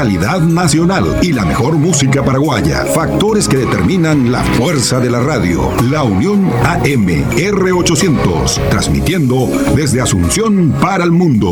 calidad nacional y la mejor música paraguaya. Factores que determinan la fuerza de la radio. La Unión AM R800, transmitiendo desde Asunción para el mundo.